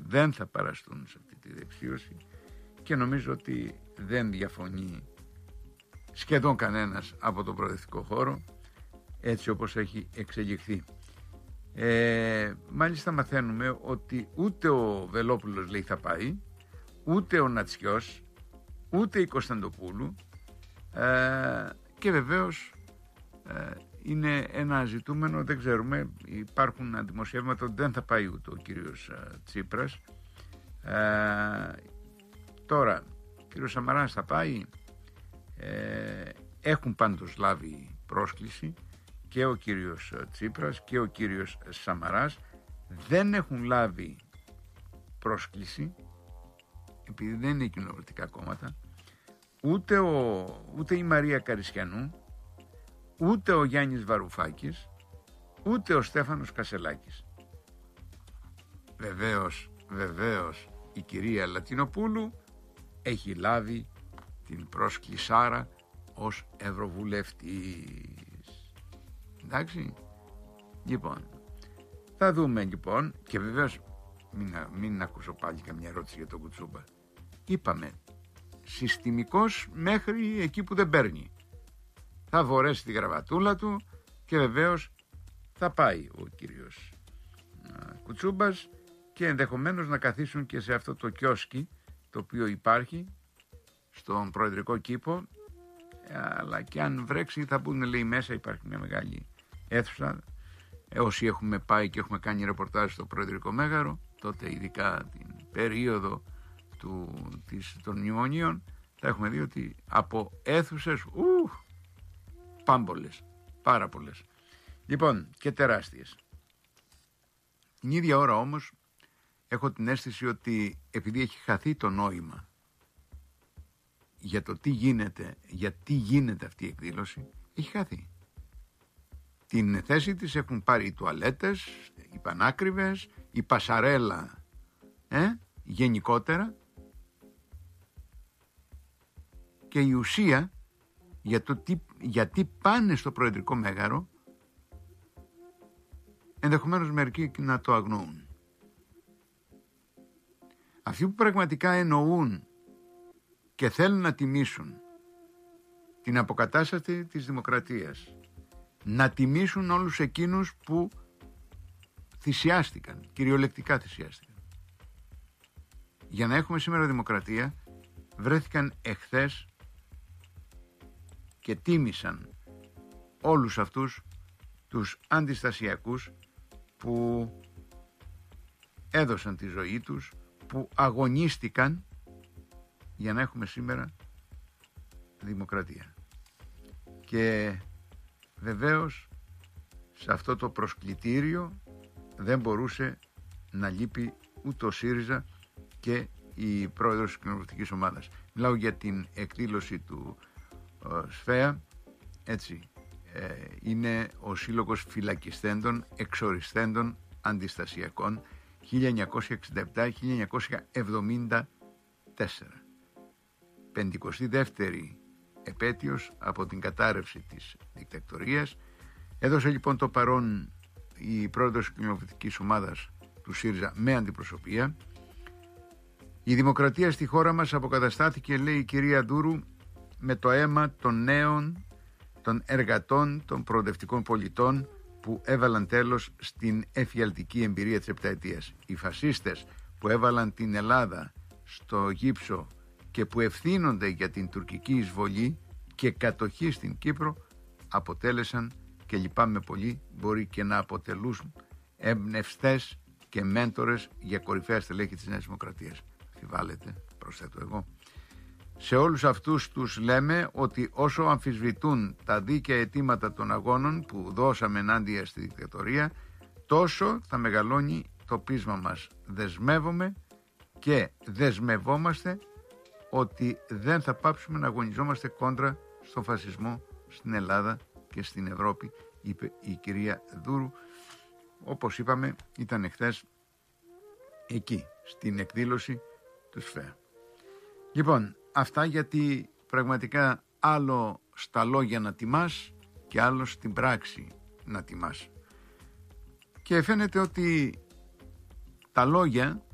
δεν θα παραστούν σε αυτή τη δεξίωση και νομίζω ότι δεν διαφωνεί σχεδόν κανένας από τον προοδευτικό χώρο έτσι όπως έχει εξελιχθεί. Μάλιστα μαθαίνουμε ότι ούτε ο Βελόπουλος λέει θα πάει, ούτε ο Νατσιός, ούτε η Κωνσταντοπούλου και βεβαίως είναι ένα ζητούμενο, δεν ξέρουμε, υπάρχουν αντιμοσιεύματα ότι δεν θα πάει ούτε ο κύριος Τσίπρας. Τώρα ο κύριος Σαμαράς θα πάει, έχουν πάντως λάβει πρόσκληση και ο κύριος Τσίπρας και ο κύριος Σαμαράς. Δεν έχουν λάβει πρόσκληση επειδή δεν είναι κοινοβουλευτικά κόμματα ούτε η Μαρία Καρισιανού, ούτε ο Γιάννης Βαρουφάκης, ούτε ο Στέφανος Κασελάκης. Βεβαίως η κυρία Λατινοπούλου έχει λάβει την πρόσκλησάρα ως ευρωβουλευτής. Εντάξει. Λοιπόν, θα δούμε λοιπόν, και βεβαίως μην ακούσω πάλι καμιά ερώτηση για τον Κουτσούμπα. Είπαμε, συστημικός μέχρι εκεί που δεν παίρνει. Θα φορέσει τη γραβατούλα του και βεβαίως θα πάει ο κύριος Κουτσούμπας και ενδεχομένως να καθίσουν και σε αυτό το κιόσκι το οποίο υπάρχει στον προεδρικό κήπο, αλλά και αν βρέξει θα μπουν, λέει, μέσα, υπάρχει μια μεγάλη αίθουσα. Όσοι έχουμε πάει και έχουμε κάνει ρεπορτάζ στο Προεδρικό Μέγαρο, τότε ειδικά την περίοδο των μνημονίων, θα έχουμε δει ότι από αίθουσες πάμπολες, πάρα πολλές. Λοιπόν, και τεράστιες. Την ίδια ώρα όμως έχω την αίσθηση ότι επειδή έχει χαθεί το νόημα για το τι γίνεται, γιατί γίνεται αυτή η εκδήλωση, έχει χαθεί. Την θέση της έχουν πάρει οι τουαλέτες, οι πανάκριβες, η πασαρέλα γενικότερα, και η ουσία για το γιατί πάνε στο Προεδρικό Μέγαρο ενδεχομένως μερικοί να το αγνοούν. Αυτοί που πραγματικά εννοούν και θέλουν να τιμήσουν την αποκατάσταση της δημοκρατίας, να τιμήσουν όλους εκείνους που θυσιάστηκαν, κυριολεκτικά θυσιάστηκαν, για να έχουμε σήμερα δημοκρατία, βρέθηκαν εχθές και τίμησαν όλους αυτούς τους αντιστασιακούς που έδωσαν τη ζωή τους, που αγωνίστηκαν για να έχουμε σήμερα δημοκρατία. Και βεβαίως σε αυτό το προσκλητήριο δεν μπορούσε να λείπει ούτε ο ΣΥΡΙΖΑ και η πρόεδρος της κοινοβουλευτικής ομάδας. Μιλάω για την εκδήλωση του ΣΦΕΑ, έτσι, είναι ο Σύλλογος Φυλακισθέντων Εξοριστέντων Αντιστασιακών 1967-1974, 52η επέτειος από την κατάρρευση της δικτατορίας. Έδωσε λοιπόν το παρόν η πρόεδρος της κοινοβουλευτικής ομάδας του ΣΥΡΙΖΑ με αντιπροσωπεία. Η δημοκρατία στη χώρα μας αποκαταστάθηκε, λέει η κυρία Ντούρου, με το αίμα των νέων, των εργατών, των προοδευτικών πολιτών που έβαλαν τέλος στην εφιαλτική εμπειρία της επταετίας. Οι φασίστες που έβαλαν την Ελλάδα στο γύψο και που ευθύνονται για την τουρκική εισβολή και κατοχή στην Κύπρο αποτέλεσαν, και λυπάμαι πολύ, μπορεί και να αποτελούν εμπνευστές και μέντορες για κορυφαία στελέχη της Νέας Δημοκρατίας. Αμφιβάλλεται, προσθέτω εγώ. Σε όλους αυτούς τους λέμε ότι όσο αμφισβητούν τα δίκαια αιτήματα των αγώνων που δώσαμε ενάντια στη δικτατορία, τόσο θα μεγαλώνει το πείσμα μας. Δεσμεύομαι και δεσμευόμαστε ότι δεν θα πάψουμε να αγωνιζόμαστε κόντρα στον φασισμό στην Ελλάδα και στην Ευρώπη, είπε η κυρία Δούρου. Όπως είπαμε, ήταν εχθές εκεί, στην εκδήλωση του ΣΦΕΑ. Λοιπόν, αυτά, γιατί πραγματικά άλλο στα λόγια να τιμάς και άλλο στην πράξη να τιμάς. Και φαίνεται ότι τα λόγια